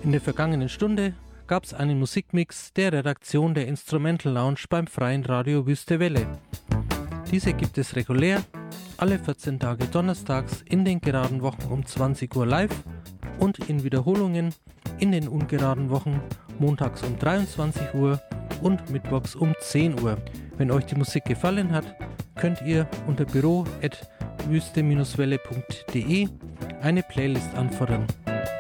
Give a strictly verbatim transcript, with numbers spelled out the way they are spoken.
In der vergangenen Stunde gab es einen Musikmix der Redaktion der Instrumental Lounge beim Freien Radio Wüste Welle. Diese gibt es regulär alle vierzehn Tage donnerstags in den geraden Wochen um zwanzig Uhr live und in Wiederholungen in den ungeraden Wochen montags um dreiundzwanzig Uhr und mittwochs um zehn Uhr. Wenn euch die Musik gefallen hat, könnt ihr unter büro at wüste Bindestrich welle punkt de eine Playlist anfordern.